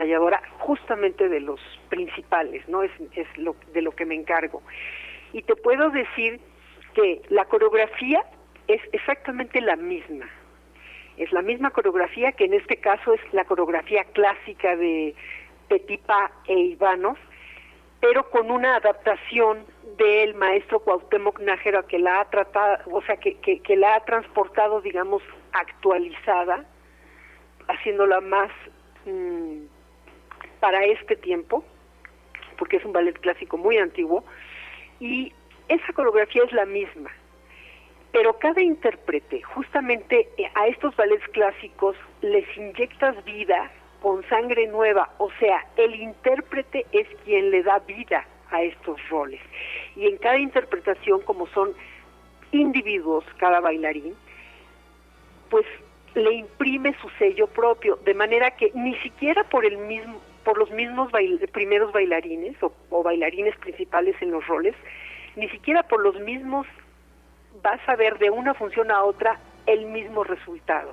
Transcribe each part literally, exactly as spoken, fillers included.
ensayadora justamente de los principales, ¿no? Es, es lo, de lo que me encargo. Y te puedo decir que la coreografía es exactamente la misma. Es la misma coreografía, que en este caso es la coreografía clásica de Petipa e Ivanov, pero con una adaptación del maestro Cuauhtémoc Nájera, que la ha tratado, o sea, que, que, que la ha transportado, digamos, actualizada, haciéndola más mmm, para este tiempo, porque es un ballet clásico muy antiguo, y esa coreografía es la misma. Pero cada intérprete, justamente a estos ballets clásicos, les inyectas vida con sangre nueva, o sea, el intérprete es quien le da vida a estos roles. Y en cada interpretación, como son individuos, cada bailarín, pues le imprime su sello propio, de manera que ni siquiera por el mismo, por los mismos bail- primeros bailarines o, o bailarines principales en los roles, ni siquiera por los mismos vas a ver de una función a otra el mismo resultado.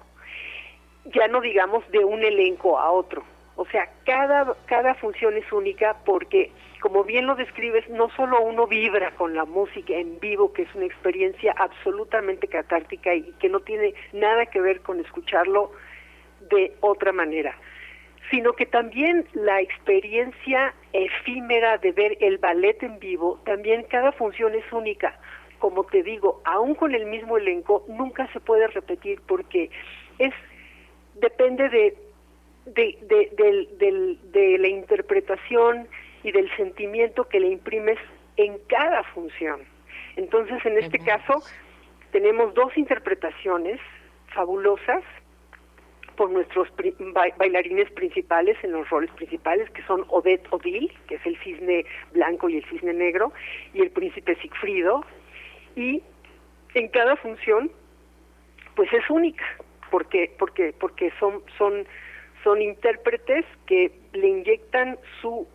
Ya no digamos de un elenco a otro. O sea, cada, cada función es única porque, como bien lo describes, no solo uno vibra con la música en vivo, que es una experiencia absolutamente catártica y que no tiene nada que ver con escucharlo de otra manera, sino que también la experiencia efímera de ver el ballet en vivo, también cada función es única. Como te digo, aún con el mismo elenco, nunca se puede repetir porque es depende de de, de, de, de, de la interpretación y del sentimiento que le imprimes en cada función. Entonces, en este caso, tenemos dos interpretaciones fabulosas por nuestros pri- ba- bailarines principales en los roles principales, que son Odette Odile, que es el cisne blanco y el cisne negro, y el príncipe Sigfrido, y en cada función pues es única, porque porque porque son son son intérpretes que le inyectan su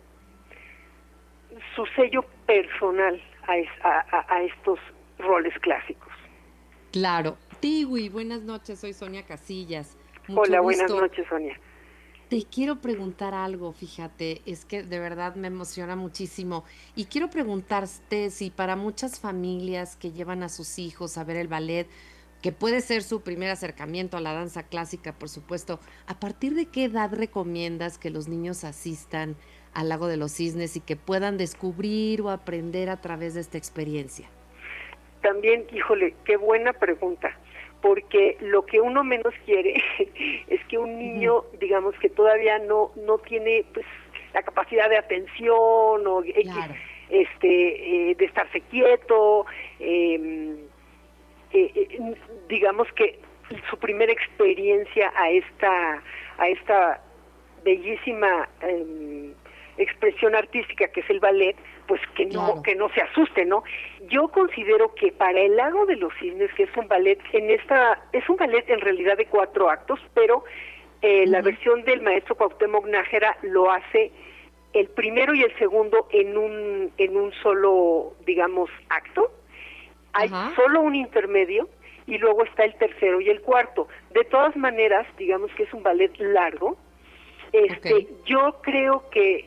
su sello personal a, es, a, a estos roles clásicos. Claro. Tiwi, buenas noches, soy Sonia Casillas. Mucho Hola, buenas gusto. noches, Sonia. Te quiero preguntar algo, fíjate, es que de verdad me emociona muchísimo y quiero preguntarte si para muchas familias que llevan a sus hijos a ver el ballet, que puede ser su primer acercamiento a la danza clásica, por supuesto, ¿a partir de qué edad recomiendas que los niños asistan al Lago de los Cisnes y que puedan descubrir o aprender a través de esta experiencia? También, híjole, qué buena pregunta, porque lo que uno menos quiere es que un Ujú. niño, digamos, que todavía no no tiene pues la capacidad de atención o X, Claro. este, eh, de estarse quieto, eh, eh, eh, digamos que su primera experiencia a esta a esta bellísima eh, expresión artística que es el ballet, pues que no Claro. que no se asuste, ¿no? Yo considero que para el Lago de los Cisnes, que es un ballet en esta es un ballet en realidad de cuatro actos, pero eh, la Ujú. versión del maestro Cuauhtémoc Nájera lo hace el primero y el segundo en un en un solo, digamos, acto. Hay Ajá. solo un intermedio y luego está el tercero y el cuarto. De todas maneras, digamos que es un ballet largo. Ok. Este, yo creo que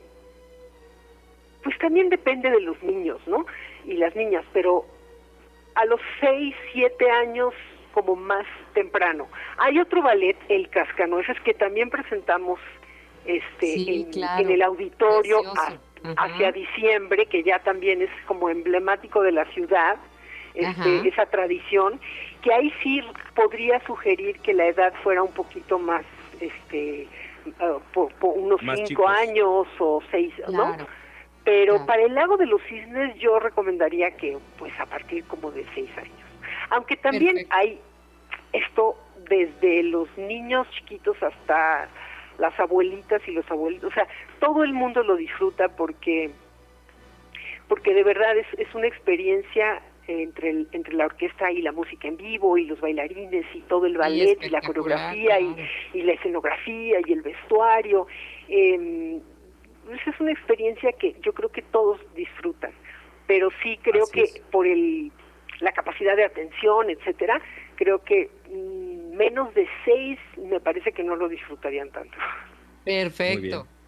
pues también depende de los niños, ¿no? Y las niñas, pero a los seis, siete años como más temprano. Hay otro ballet, el Cascanueces, que también presentamos este Sí, en, en el claro. auditorio a- Precioso. hacia Ajá. diciembre, que ya también es como emblemático de la ciudad, este Ajá. esa tradición, que ahí sí podría sugerir que la edad fuera un poquito más, este, uh, por, por unos Más cinco chicos. años o seis, ¿no? Claro, Pero claro. para el Lago de los Cisnes yo recomendaría que pues a partir como de seis años. Aunque también Perfecto. hay esto desde los niños chiquitos hasta las abuelitas y los abuelitos, o sea, todo el mundo lo disfruta porque porque de verdad es, es una experiencia entre el, entre la orquesta y la música en vivo y los bailarines y todo el Sí, ballet y la espectacular, coreografía y, claro. y la escenografía y el vestuario. Eh, esa es una experiencia que yo creo que todos disfrutan, pero sí creo Así que es. por el la capacidad de atención, etcétera, creo que mmm, menos de seis me parece que no lo disfrutarían tanto. Muy bien. Perfecto.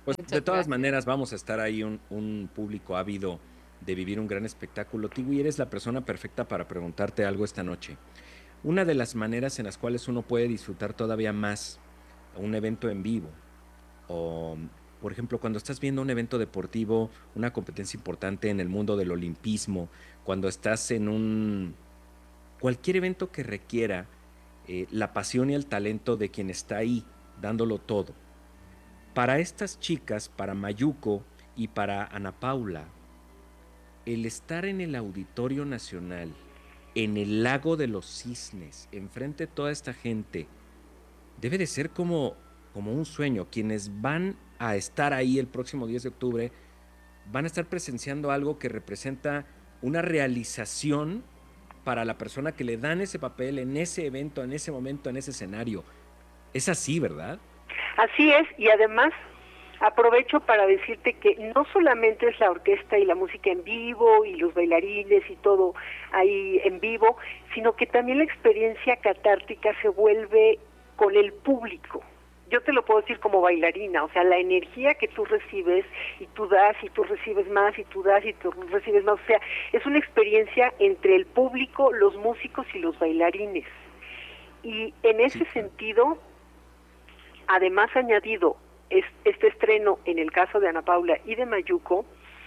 Pues de Muchas todas gracias. maneras vamos a estar ahí un, un público ávido de vivir un gran espectáculo. Tiwi, eres la persona perfecta para preguntarte algo esta noche. Una de las maneras en las cuales uno puede disfrutar todavía más un evento en vivo, o por ejemplo cuando estás viendo un evento deportivo, una competencia importante en el mundo del olimpismo, cuando estás en un cualquier evento que requiera eh, la pasión y el talento de quien está ahí dándolo todo. Para estas chicas, para Mayuko y para Ana Paula, el estar en el Auditorio Nacional, en el Lago de los Cisnes, enfrente de toda esta gente, debe de ser como, como un sueño. Quienes van a estar ahí el próximo diez de octubre van a estar presenciando algo que representa una realización para la persona que le dan ese papel en ese evento, en ese momento, en ese escenario. Es así, ¿verdad? Así es, y además aprovecho para decirte que no solamente es la orquesta y la música en vivo y los bailarines y todo ahí en vivo, sino que también la experiencia catártica se vuelve con el público. Yo te lo puedo decir como bailarina, o sea, la energía que tú recibes y tú das y tú recibes más y tú das y tú recibes más, o sea, es una experiencia entre el público, los músicos y los bailarines. Y en ese Sí, claro. sentido, además añadido es, este estreno en el caso de Ana Paula y de Mayuko,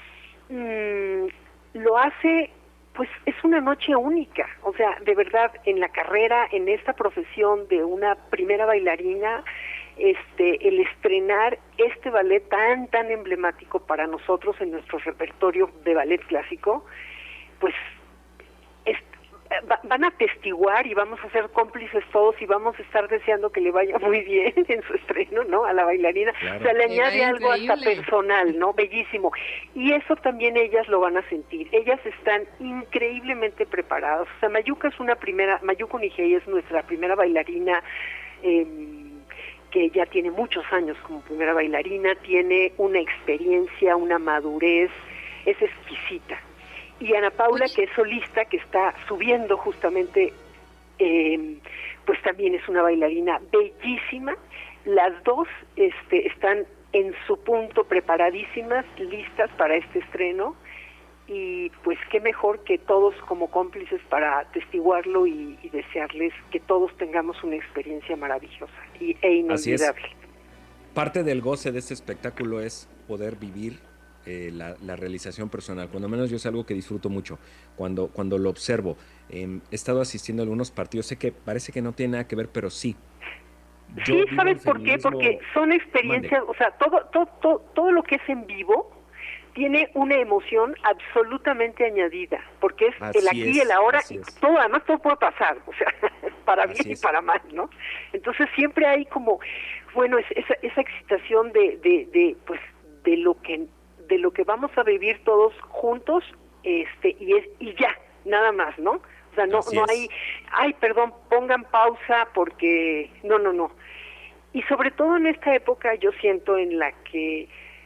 mmm, lo hace, pues es una noche única, o sea, de verdad, en la carrera, en esta profesión de una primera bailarina, este, el estrenar este ballet tan, tan emblemático para nosotros en nuestro repertorio de ballet clásico, pues es, va, van a atestiguar y vamos a ser cómplices todos y vamos a estar deseando que le vaya muy bien en su estreno, ¿no? A la bailarina. Claro. O sea, le Que añade vaya algo hasta increíble. personal, ¿no? Bellísimo. Y eso también ellas lo van a sentir. Ellas están increíblemente preparadas. O sea, Mayuko es una primera, Mayuko Nihei es nuestra primera bailarina, eh, que ya tiene muchos años como primera bailarina, tiene una experiencia, una madurez, es exquisita. Y Ana Paula, Oye, que es solista, que está subiendo justamente, eh, pues también es una bailarina bellísima. Las dos este, están en su punto, preparadísimas, listas para este estreno. Y pues qué mejor que todos como cómplices para atestiguarlo y, y desearles que todos tengamos una experiencia maravillosa y, e Así es. inolvidable. Parte del goce de este espectáculo es poder vivir eh, la, la realización personal. Cuando menos yo es algo que disfruto mucho cuando, cuando lo observo. Eh, he estado asistiendo a algunos partidos, sé que parece que no tiene nada que ver, pero sí. Sí, Yo vivo ¿sabes el por qué? Porque feminismo. son Mande. experiencias, o sea, todo, todo, todo, todo lo que es en vivo tiene una emoción absolutamente añadida, porque es el Así aquí y el es, ahora, así y es, todo, además todo puede pasar, o sea, para bien así y es. para mal, ¿no? Entonces siempre hay como, bueno, es, esa, esa excitación de, de, de, pues, de lo que, de lo que vamos a vivir todos juntos, este, y es, y ya, nada más, ¿no? O sea, no, Así no hay, es. ay, perdón, pongan pausa porque, no, no, no. Y sobre todo en esta época yo siento en la que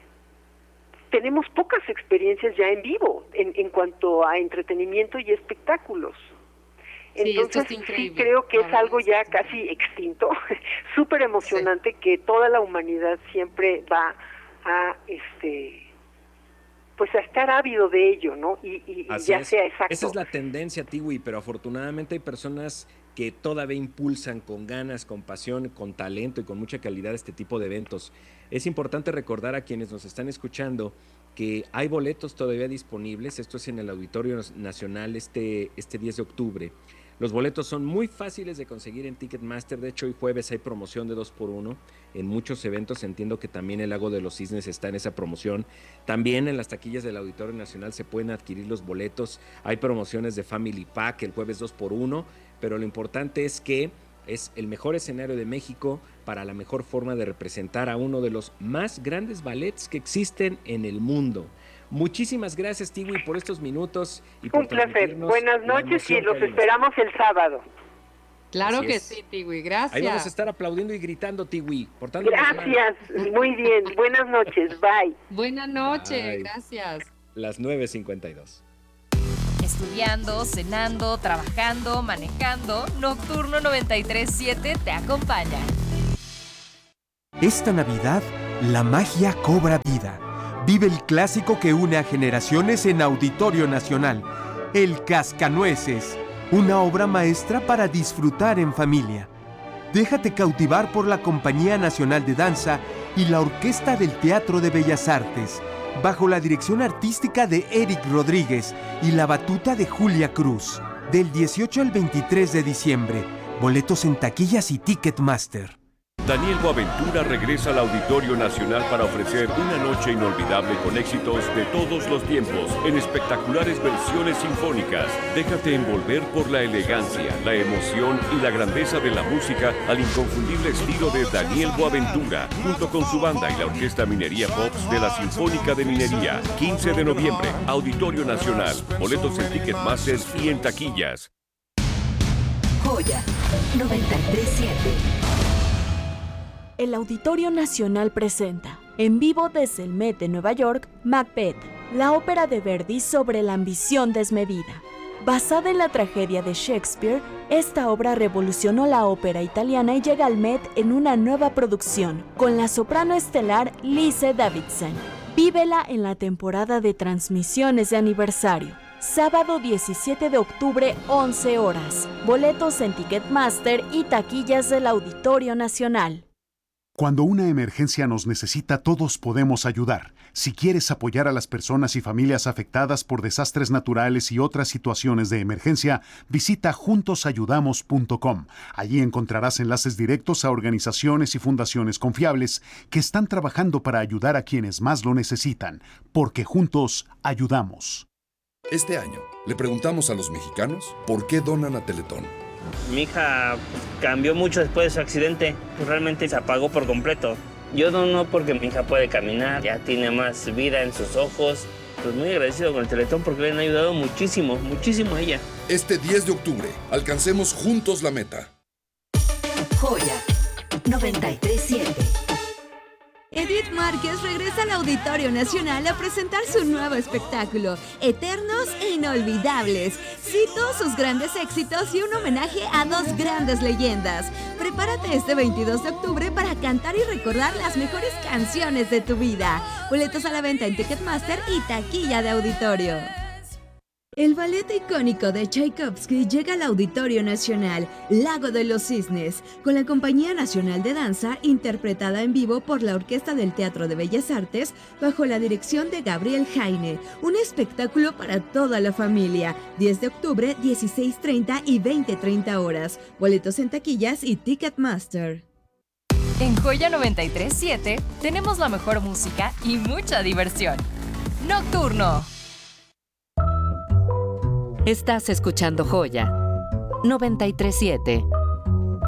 tenemos pocas experiencias ya en vivo en, en cuanto a entretenimiento y espectáculos. sí, esto Entonces está sí increíble. creo que La es verdad algo es que ya está casi increíble. extinto, súper Sí, emocionante que toda la humanidad siempre va a este pues a estar ávido de ello, ¿no? Y, y, y Así ya es. sea Esa es exacto. la tendencia, Tiwi, pero afortunadamente hay personas que todavía impulsan con ganas, con pasión, con talento y con mucha calidad este tipo de eventos. Es importante recordar a quienes nos están escuchando que hay boletos todavía disponibles. Esto es en el Auditorio Nacional este, este diez de octubre. Los boletos son muy fáciles de conseguir en Ticketmaster. De hecho, hoy jueves hay promoción de dos por uno en muchos eventos. Entiendo que también el Lago de los Cisnes está en esa promoción. También en las taquillas del Auditorio Nacional se pueden adquirir los boletos. Hay promociones de Family Pack el jueves dos por uno. Pero lo importante es que es el mejor escenario de México para la mejor forma de representar a uno de los más grandes ballets que existen en el mundo. Muchísimas gracias, Tiwi, por estos minutos y por Un placer. transmitirnos Buenas la noches y emoción que los hay en esto. esperamos el sábado. claro Así que sí, es. Tiwi, Ahí vamos a gracias. estar aplaudiendo y gritando, Tiwi, portándonos mal. Gracias. Muy bien. Buenas noches. Bye. Buena noche, Bye. gracias. Las nueve cincuenta y dos. Estudiando, cenando, trabajando, manejando, Nocturno noventa y tres punto siete te acompaña. Esta Navidad, La magia cobra vida. Vive el clásico que une a generaciones en Auditorio Nacional, El Cascanueces, una obra maestra para disfrutar en familia. Déjate cautivar por la Compañía Nacional de Danza y la Orquesta del Teatro de Bellas Artes, bajo la dirección artística de Eric Rodríguez y la batuta de Julia Cruz. Del dieciocho al veintitrés de diciembre. Boletos en taquillas y Ticketmaster. Daniel Boaventura regresa al Auditorio Nacional para ofrecer una noche inolvidable con éxitos de todos los tiempos en espectaculares versiones sinfónicas. Déjate envolver por la elegancia, la emoción y la grandeza de la música al inconfundible estilo de Daniel Boaventura, junto con su banda y la Orquesta Minería Pops de la Sinfónica de Minería. quince de noviembre, Auditorio Nacional. Boletos en Ticketmaster y en taquillas. Joya noventa y tres punto siete. El Auditorio Nacional presenta, en vivo desde el Met de Nueva York, Macbeth, la ópera de Verdi sobre la ambición desmedida. Basada en la tragedia de Shakespeare, esta obra revolucionó la ópera italiana y llega al Met en una nueva producción, con la soprano estelar Lise Davidsen. Vívela en la temporada de transmisiones de aniversario. Sábado diecisiete de octubre, once horas. Boletos en Ticketmaster y taquillas del Auditorio Nacional. Cuando una emergencia nos necesita, todos podemos ayudar. Si quieres apoyar a las personas y familias afectadas por desastres naturales y otras situaciones de emergencia, visita juntos ayudamos punto com. Allí encontrarás enlaces directos a organizaciones y fundaciones confiables que están trabajando para ayudar a quienes más lo necesitan, porque juntos ayudamos. Este año, le preguntamos a los mexicanos por qué donan a Teletón. Mi hija cambió mucho después de su accidente, pues realmente se apagó por completo. Yo dono porque mi hija puede caminar, ya tiene más vida en sus ojos. Pues muy agradecido con el Teletón porque le han ayudado muchísimo, muchísimo a ella. Este diez de octubre, alcancemos juntos la meta. Joya noventa y tres punto siete. Edith Márquez regresa al Auditorio Nacional a presentar su nuevo espectáculo, Eternos e Inolvidables. Cito sus grandes éxitos y un homenaje a dos grandes leyendas. Prepárate este veintidós de octubre para cantar y recordar las mejores canciones de tu vida. Boletos a la venta en Ticketmaster y taquilla de auditorio. El ballet icónico de Tchaikovsky llega al Auditorio Nacional, Lago de los Cisnes, con la Compañía Nacional de Danza, interpretada en vivo por la Orquesta del Teatro de Bellas Artes, bajo la dirección de Gabriel Jaine. Un espectáculo para toda la familia. diez de octubre, dieciséis treinta y veinte treinta horas. Boletos en taquillas y Ticketmaster. En Joya noventa y tres punto siete tenemos la mejor música y mucha diversión. Nocturno. Estás escuchando Joya noventa y tres punto siete.